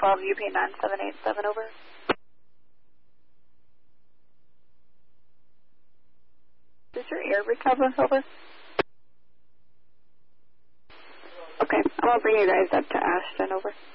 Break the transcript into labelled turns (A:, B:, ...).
A: 12 UP 9787, over. Is your air recover, over? Okay, I'm going to bring you guys up to Ashton, over.